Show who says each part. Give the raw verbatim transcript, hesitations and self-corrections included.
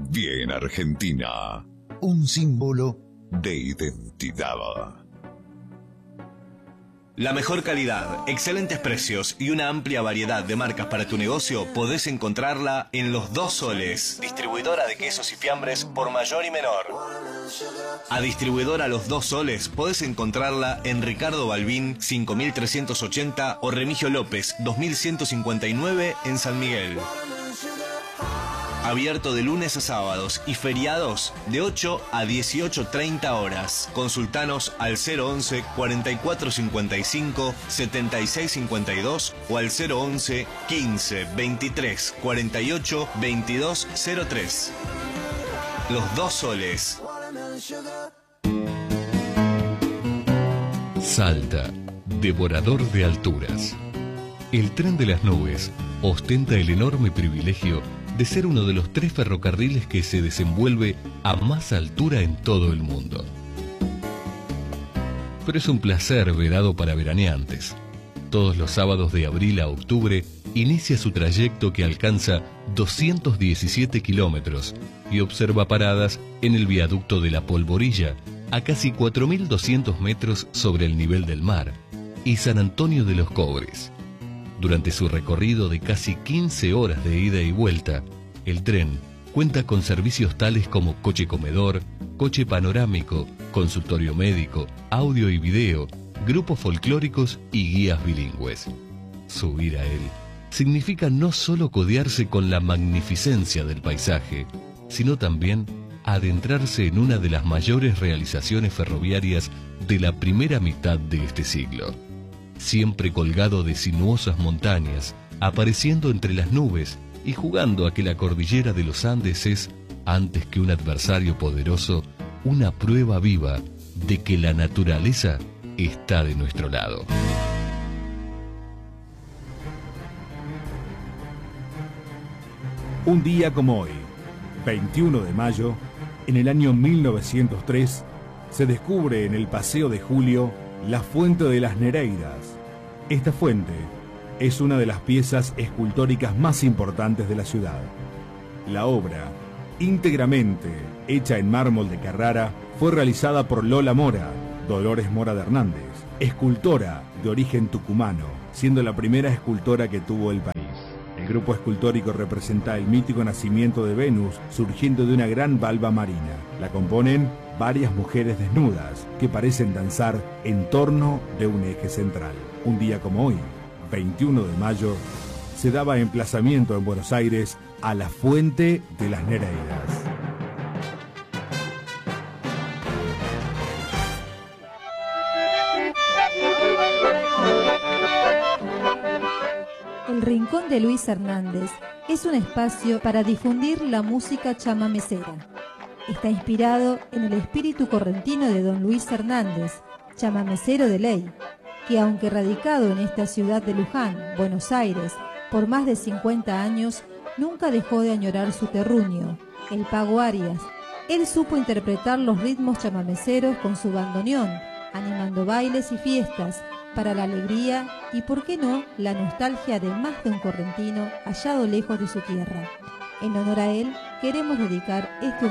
Speaker 1: Bien Argentina, un símbolo de identidad.
Speaker 2: La mejor calidad, excelentes precios y una amplia variedad de marcas para tu negocio podés encontrarla en Los Dos Soles, distribuidora de quesos y fiambres por mayor y menor. A distribuidora Los Dos Soles podés encontrarla en Ricardo Balbín cinco mil trescientos ochenta o Remigio López dos mil ciento cincuenta y nueve en San Miguel. Abierto de lunes a sábados y feriados de ocho a dieciocho treinta horas. Consultanos al cero once, cuarenta y cuatro cincuenta y cinco, setenta y seis cincuenta y dos o al cero once, quince, veintitrés, cuarenta y ocho, veintidós cero tres. Los Dos Soles.
Speaker 3: Salta, devorador de alturas. El tren de las nubes ostenta el enorme privilegio de ser uno de los tres ferrocarriles que se desenvuelve a más altura en todo el mundo. Pero es un placer vedado para veraneantes. Todos los sábados de abril a octubre inicia su trayecto que alcanza doscientos diecisiete kilómetros y observa paradas en el viaducto de la Polvorilla, a casi cuatro mil doscientos metros sobre el nivel del mar, y San Antonio de los Cobres. Durante su recorrido de casi quince horas de ida y vuelta, el tren cuenta con servicios tales como coche comedor, coche panorámico, consultorio médico, audio y video, grupos folclóricos y guías bilingües. Subir a él significa no solo codearse con la magnificencia del paisaje, sino también adentrarse en una de las mayores realizaciones ferroviarias de la primera mitad de este siglo. Siempre colgado de sinuosas montañas, apareciendo entre las nubes y jugando a que la cordillera de los Andes es, antes que un adversario poderoso, una prueba viva de que la naturaleza está de nuestro lado.
Speaker 4: Un día como hoy, veintiuno de mayo, en el año mil novecientos tres, se descubre en el Paseo de Julio la Fuente de las Nereidas. Esta fuente es una de las piezas escultóricas más importantes de la ciudad. La obra, íntegramente hecha en mármol de Carrara, fue realizada por Lola Mora, Dolores Mora de Hernández, escultora de origen tucumano, siendo la primera escultora que tuvo el país. El grupo escultórico representa el mítico nacimiento de Venus surgiendo de una gran valva marina. La componen varias mujeres desnudas que parecen danzar en torno de un eje central. Un día como hoy, veintiuno de mayo, se daba emplazamiento en Buenos Aires a la Fuente de las Nereidas.
Speaker 5: El Rincón de Luis Hernández es un espacio para difundir la música chamamecera. Está inspirado en el espíritu correntino de don Luis Hernández, chamamecero de ley, que aunque radicado en esta ciudad de Luján, Buenos Aires, por más de cincuenta años, nunca dejó de añorar su terruño, el Pago Arias. Él supo interpretar los ritmos chamameceros con su bandoneón, animando bailes y fiestas, para la alegría y, por qué no, la nostalgia de más de un correntino hallado lejos de su tierra. En honor a él, queremos dedicar este